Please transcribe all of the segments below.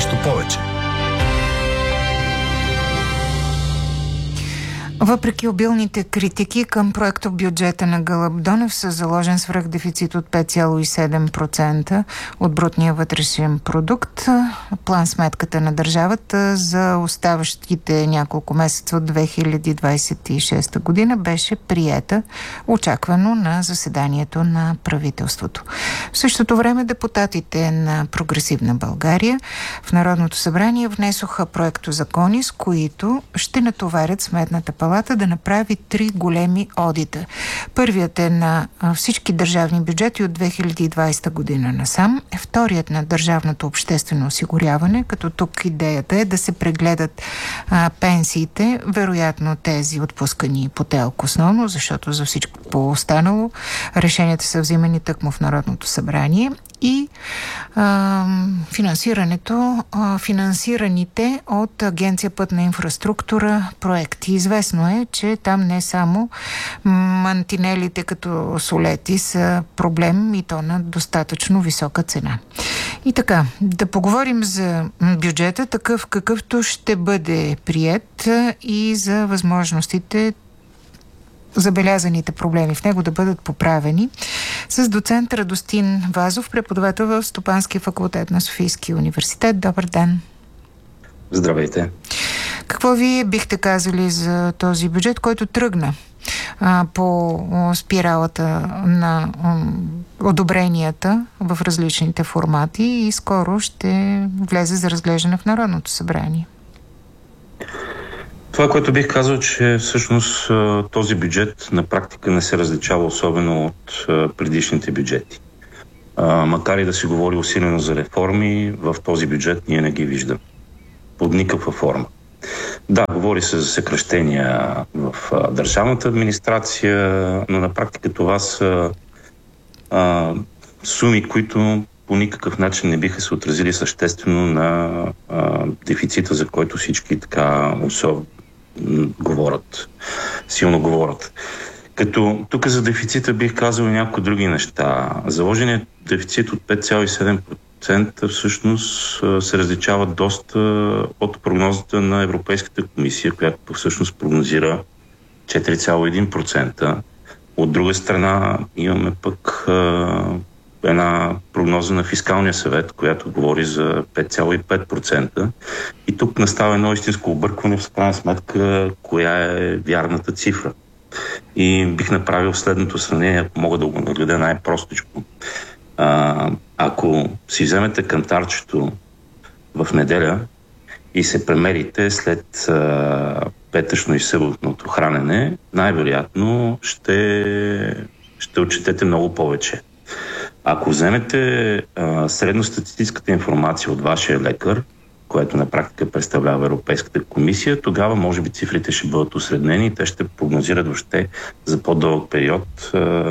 Нещо повече. Въпреки обилните критики към проектобюджета на Гълъб Донев с заложен свръхдефицит от 5,7% от брутния вътрешен продукт, план сметката на държавата за оставащите няколко месеца от 2026 година беше приета очаквано на заседанието на правителството. В същото време депутатите на Прогресивна България в Народното събрание внесоха проектозакони, с които ще натоварят Сметната палата да направи 3 големи одита. Първият е на всички държавни бюджети от 2020 година насам. Вторият на държавното обществено осигуряване, като тук идеята е да се прегледат пенсиите, вероятно тези отпускани по ТЕЛК основно, защото за всичко по-останало решенията са взимани тъкмо в Народното събрание. И финансираните от Агенция Пътна инфраструктура проекти. Известно е, че там не само мантинелите като солети са проблем и то на достатъчно висока цена. И така, да поговорим за бюджета, такъв какъвто ще бъде приет и за възможностите забелязаните проблеми в него да бъдат поправени с доцент Радостин Вазов, преподавател в Стопанския факултет на Софийския университет. Добър ден! Здравейте! Какво вие бихте казали за този бюджет, който тръгна по спиралата на одобренията в различните формати и скоро ще влезе за разглеждане в Народното събрание? Това, което бих казал, че всъщност този бюджет на практика не се различава особено от предишните бюджети. Макар и да се говори усилено за реформи, в този бюджет ние не ги виждаме. Под никаква форма. Да, говори се за съкращения в държавната администрация, но на практика това са суми, които по никакъв начин не биха се отразили съществено на дефицита, за който всички така силно говорят. Като тук за дефицита бих казал и някои други неща. Заложеният дефицит от 5,7% всъщност се различава доста от прогнозата на Европейската комисия, която всъщност прогнозира 4,1%. От друга страна имаме пък една прогноза на Фискалния съвет, която говори за 5,5%. И тук настава едно истинско объркване в крайна сметка, коя е вярната цифра. И бих направил следното сравнение, ако мога да го нагледа най-простичко. Ако си вземете кантарчето в неделя и се премерите след петъчно и съботното хранене, най-вероятно ще отчетете много повече. Ако вземете средностатистическата информация от вашия лекар, което на практика представлява Европейската комисия, тогава може би цифрите ще бъдат осреднени и те ще прогнозират въобще за по-дълъг период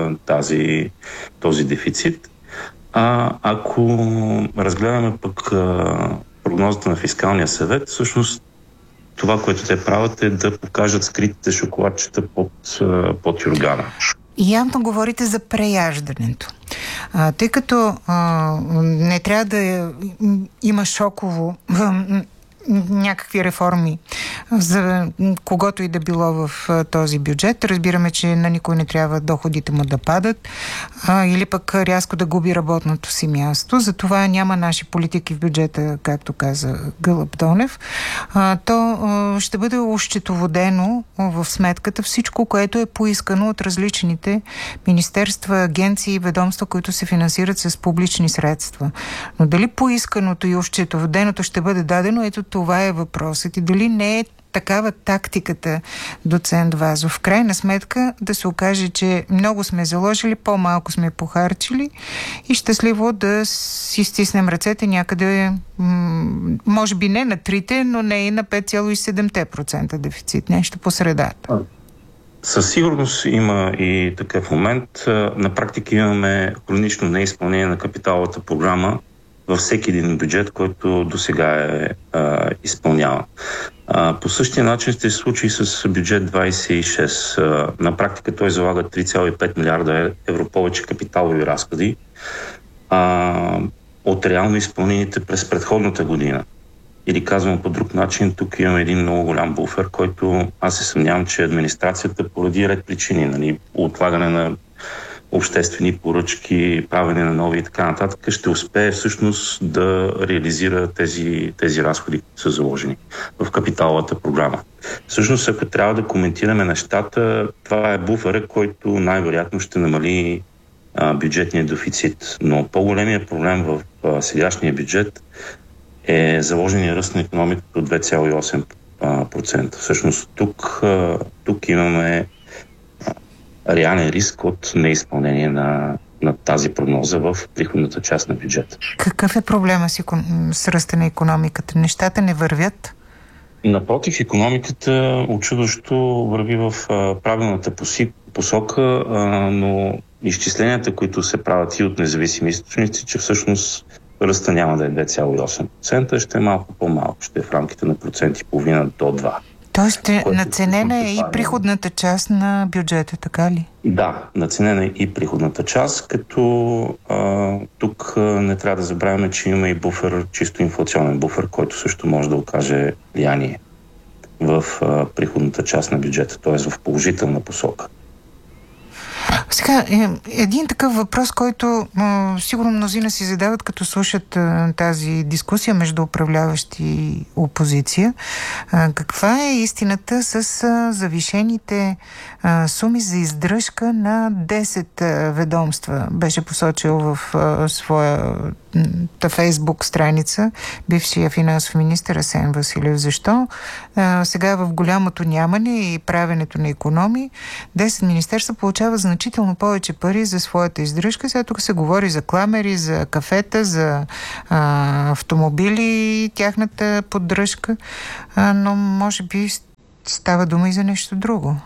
този дефицит. Ако разгледаме пък прогнозата на Фискалния съвет, всъщност това, което те правят е да покажат скритите шоколадчета под юргана. Явно говорите за преяждането. Тъй като не трябва да има шоково някакви реформи за когото и да било в този бюджет. Разбираме, че на никой не трябва доходите му да падат или пък рязко да губи работното си място. Затова няма наши политики в бюджета, както каза Гълъб Донев. То ще бъде ощетоводено в сметката всичко, което е поискано от различните министерства, агенции и ведомства, които се финансират с публични средства. Но дали поисканото и ощетоводеното ще бъде дадено, ето това е въпросът. И дали не е такава тактиката, доцент Вазов, в крайна сметка да се окаже, че много сме заложили, по-малко сме похарчили и щастливо да си стиснем ръцете някъде, може би не на 3, но не и на 5,7% дефицит, нещо по средата. Със сигурност има и такъв момент. На практика имаме хронично неизпълнение на капиталовата програма във всеки един бюджет, който досега е изпълняван. По същия начин ще се случи и с бюджет 26. На практика той залага 3,5 милиарда евро повече капиталови разходи от реално изпълнените през предходната година. Или казвам по друг начин, тук имаме един много голям буфер, който аз се съмнявам, че администрацията поради ред причини, нали, отлагане на обществени поръчки, правене на нови и така нататък, ще успее всъщност да реализира тези разходи, които са заложени в капиталовата програма. Всъщност, ако трябва да коментираме нещата, това е буфера, който най-вероятно ще намали бюджетния дефицит. Но по-големият проблем в сегашния бюджет е заложения ръст на икономиката от 2,8%. Всъщност тук имаме реален риск от неизпълнение на тази прогноза в приходната част на бюджета. Какъв е проблема с ръста на икономиката? Нещата не вървят? Напротив, икономиката очудващо върви в правилната посока, но изчисленията, които се правят и от независими източници, че всъщност ръста няма да е 2,8%, ще е малко по-малко, ще е в рамките на 1,5% до 2%. Тоест наценена е и приходната част на бюджета, така ли? Да, наценена е и приходната част, като тук не трябва да забравяме, че има и буфер, чисто инфлационен буфер, който също може да окаже влияние в приходната част на бюджета, т.е. в положителна посока. Сега, един такъв въпрос, който сигурно мнозина си задават, като слушат тази дискусия между управляващи и опозиция. Каква е истината с завишените суми за издръжка на 10 ведомства? Беше посочил в своята Фейсбук страница бившия финансов министър Асен Василев. Защо? Сега в голямото нямане и правенето на икономии 10 министерства получава значително повече пари за своята издръжка. Сега тук се говори за кламери, за кафета, за автомобили и тяхната поддръжка, но може би става дума и за нещо друго.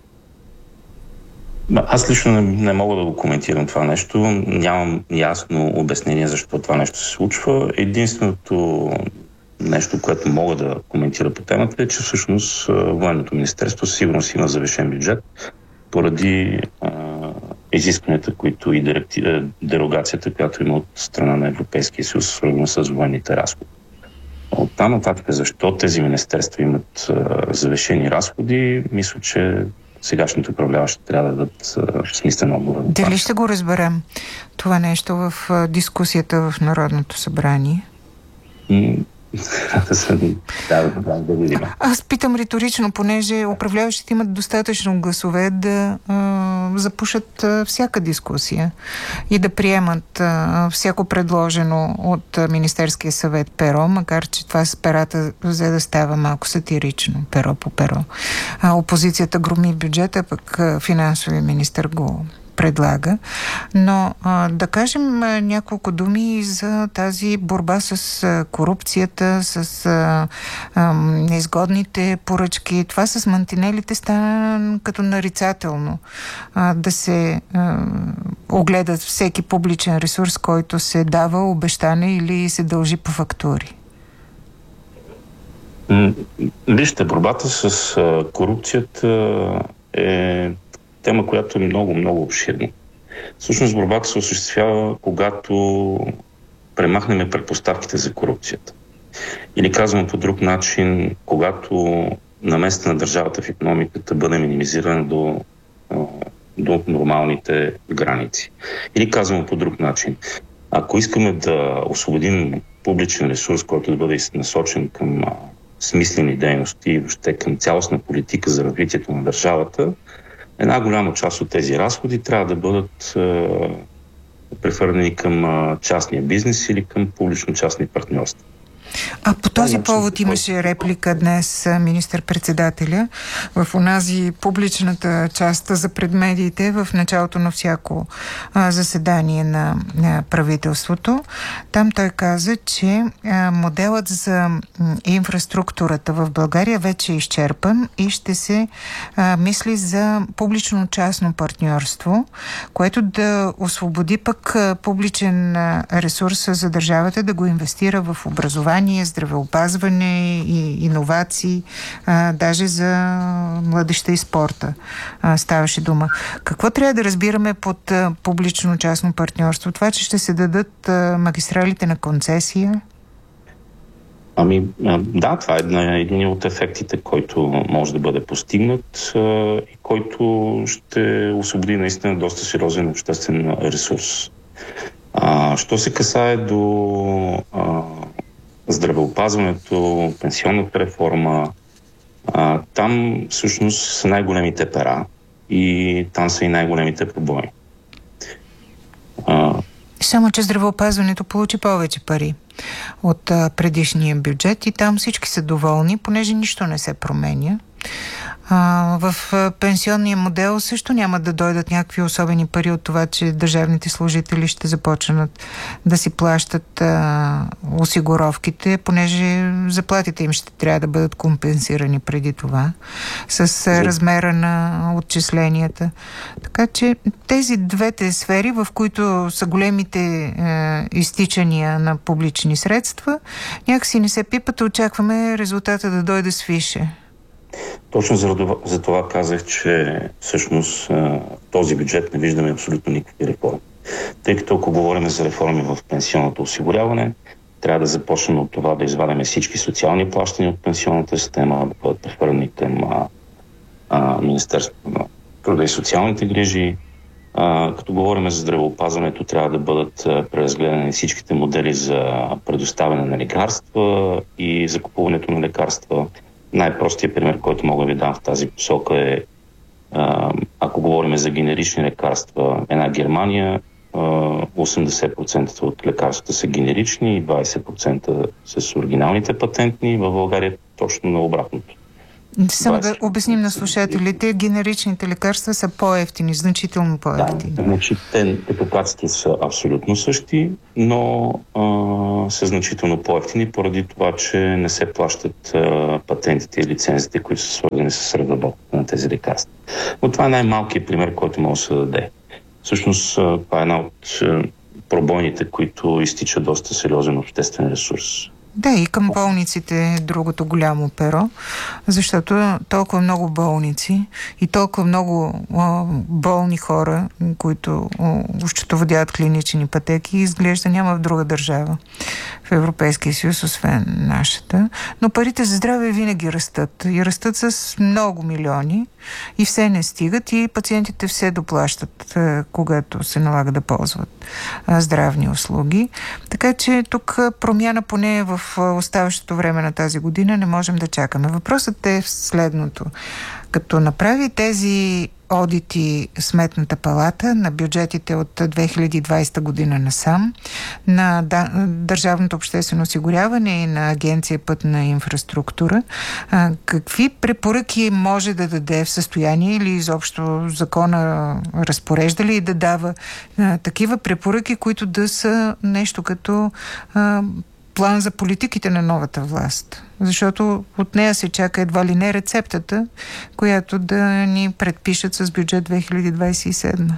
Аз лично не мога да го коментирам това нещо. Нямам ясно обяснение защо това нещо се случва. Единственото нещо, което мога да коментира по темата е, че всъщност Военното министерство сигурно си има завишен бюджет поради изискванията, които и дерогацията, която има от страна на Европейския съюз, свързана с военните разходи. От там нататък, защо тези министерства имат завишени разходи, мисля, че сегашните управляващи трябва да дадат смислен отговор. Дали ще го разберем това нещо в дискусията в Народното събрание? Да видим. Аз питам риторично, понеже управляващите имат достатъчно гласове да запушат всяка дискусия и да приемат всяко предложено от Министерския съвет перо, макар че това с перата взе да става малко сатирично, перо по перо. Опозицията громи бюджета, пък финансовия министър го предлага. Но да кажем няколко думи за тази борба с корупцията, с неизгодните поръчки. Това с мантинелите стана като нарицателно. Да се огледат всеки публичен ресурс, който се дава обещане или се дължи по фактури. Вижте, борбата с корупцията е тема, която е много, много обширна. Всъщност борбата се осъществява, когато премахнем предпоставките за корупцията. Или казвам по друг начин, когато наместа на държавата в икономиката бъде минимизирана до нормалните граници. Или казвам по друг начин, ако искаме да освободим публичен ресурс, който да бъде насочен към смислени дейности и въобще към цялостна политика за развитието на държавата, една голяма част от тези разходи трябва да бъдат прехвърлени към частния бизнес или към публично-частни партньорства. А по този повод имаше реплика днес министър-председателя в онази публичната част за предмедиите в началото на всяко заседание на правителството. Там той каза, че моделът за инфраструктурата в България вече е изчерпан и ще се мисли за публично-частно партньорство, което да освободи пък публичен ресурс за държавата да го инвестира в образование, здравеопазване и иновации, даже за младежта и спорта ставаше дума. Какво трябва да разбираме под публично-частно партньорство? Това, че ще се дадат магистралите на концесия? Да, това е един от ефектите, който може да бъде постигнат и който ще освободи наистина доста сериозен обществен ресурс. Що се касае до здравеопазването, пенсионната реформа, там всъщност са най-големите пера и там са и най-големите пробои. Само че здравеопазването получи повече пари от предишния бюджет и там всички са доволни, понеже нищо не се променя. В пенсионния модел също няма да дойдат някакви особени пари от това, че държавните служители ще започнат да си плащат осигуровките, понеже заплатите им ще трябва да бъдат компенсирани преди това с размера на отчисленията. Така че тези двете сфери, в които са големите изтичания на публични средства, някакси не се пипат, очакваме резултата да дойде свише. Точно за това казах, че всъщност този бюджет не виждаме абсолютно никакви реформи. Тъй като ако говорим за реформи в пенсионното осигуряване, трябва да започнем от това да извадим всички социални плащания от пенсионната система, да бъдат прехвърлени към Министерството на труда и социалните грижи. Като говорим за здравеопазването, трябва да бъдат преразгледани всичките модели за предоставяне на лекарства и закупуването на лекарства. Най-простият пример, който мога да ви дам в тази посока е, ако говорим за генерични лекарства, една Германия, 80% от лекарствата са генерични и 20% с оригиналните патентни. В България точно на обратното. Само да обясним на слушателите, генеричните лекарства са по-евтини, значително по-евтини. Да, значи ефикасите са абсолютно същи, но са значително по-евтини, поради това, че не се плащат патентите и лицензите, които са свързани с разработката на тези лекарства. Но това е най-малкият пример, който може да се даде. Всъщност, това е една от пробойните, които изтича доста сериозен обществен ресурс. Да, и към болниците е другото голямо перо, защото толкова много болници и толкова много болни хора, които счетоводяват клинични пътеки, изглежда няма в друга държава в Европейския съюз, освен нашата. Но парите за здраве винаги растат. И растат с много милиони и все не стигат и пациентите все доплащат, когато се налага да ползват здравни услуги. Така че тук промяна поне в оставащото време на тази година не можем да чакаме. Въпросът е в следното. Като направи тези одити Сметната палата на бюджетите от 2020 година насам, на Държавното обществено осигуряване и на Агенция Пътна инфраструктура, какви препоръки може да даде в състояние или изобщо закона разпорежда ли и да дава такива препоръки, които да са нещо като план за политиките на новата власт? Защото от нея се чака едва ли не рецептата, която да ни предпишат с бюджет 2027.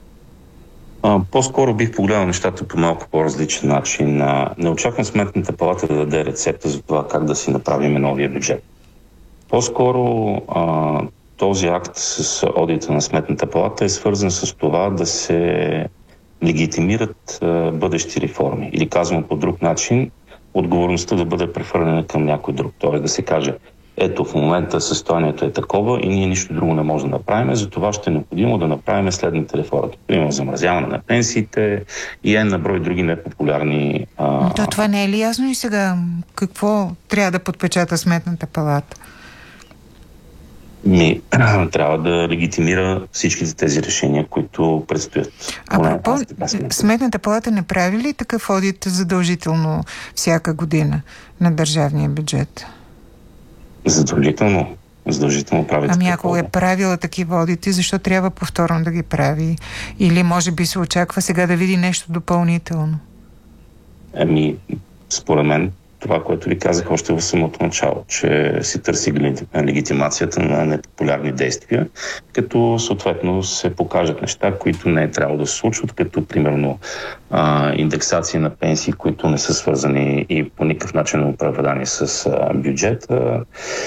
По-скоро бих погледнал нещата по малко по-различен начин. Не очаквам Сметната палата да даде рецепта за това как да си направим новия бюджет. По-скоро този акт с одита на Сметната палата е свързан с това да се легитимират бъдещи реформи. Или казвам по друг начин, отговорността да бъде прехвърлена към някой друг. Т.е. да се каже, ето в момента състоянието е такова и ние нищо друго не можем да направим, затова ще е необходимо да направим следните реформи. Примерно замразяване на пенсиите и на брой други непопулярни... То това не е ли ясно и сега? Какво трябва да подпечата Сметната палата? Трябва да легитимира всичките тези решения, които предстоят. Сметната палата не прави ли такъв одит задължително всяка година на държавния бюджет? Задължително прави. Ако е правила такива одити, защо трябва повторно да ги прави? Или може би се очаква сега да види нещо допълнително? Според мен това, което ви казах още в самото начало, че си търси легитимацията на непопулярни действия, като съответно се покажат неща, които не е трябвало да се случват, като примерно индексация на пенсии, които не са свързани и по никакъв начин оправдани с бюджета,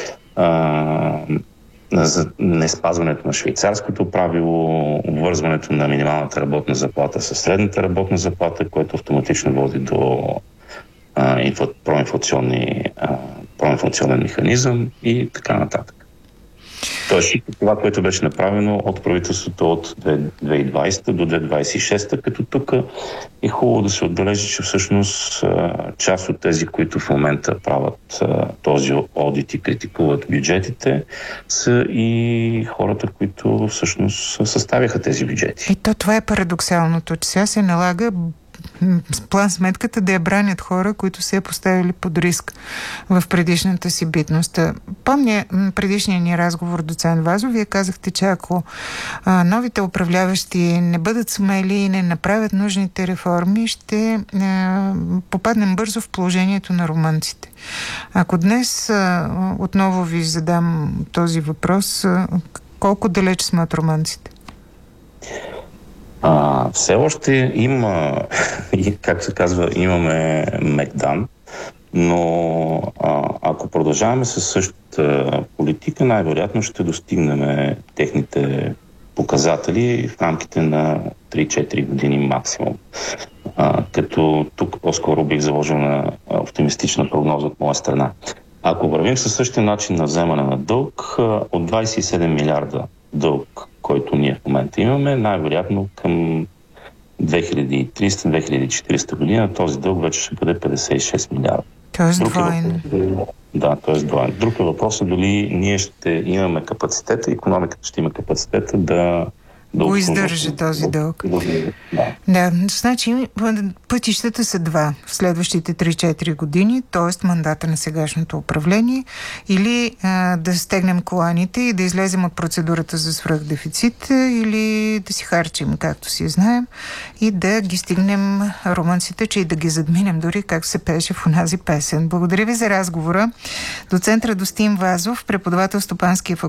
за неспазването на швейцарското правило, обвързването на минималната работна заплата с средната работна заплата, което автоматично води до проинфлационен механизъм и така нататък. Тоест, това, което беше направено от правителството от 2020 до 2026, като тук е хубаво да се отбележи, че всъщност част от тези, които в момента правят този одит и критикуват бюджетите, са и хората, които всъщност съставяха тези бюджети. И това е парадоксалното, че сега се налага с план сметката да я бранят хора, които се поставили под риск в предишната си битност. Помня предишния ни разговор, доцент Вазов, вие казахте, че ако новите управляващи не бъдат смели и не направят нужните реформи, ще попаднем бързо в положението на румънците. Ако днес отново ви задам този въпрос, колко далеч сме от румънците? Все още има, как се казва, имаме Мегдан, но ако продължаваме със същата политика, най-вероятно ще достигнем техните показатели в рамките на 3-4 години максимум. Като тук по-скоро бих заложил на оптимистична прогноза от моя страна. Ако вървим със същия начин на вземане на дълг, от 27 милиарда дълг, който ние в момента имаме, най-вероятно към 2300-2400 година този дълг вече ще бъде 56 милиарда. Тоест двоен. Да, т.е. двоен. Друг е въпросът дали ние ще имаме капацитета, икономиката ще има капацитета да го издържа този дълг. Да, значи пътищата са два в следващите 3-4 години, т.е. мандата на сегашното управление, или да стегнем коланите и да излезем от процедурата за свръхдефицит, или да си харчим, както си знаем, и да ги стигнем румънците, че и да ги задминем дори, както се пееше в онази песен. Благодаря ви за разговора. Доцент Радостин Вазов, преподавател Стопанския факултет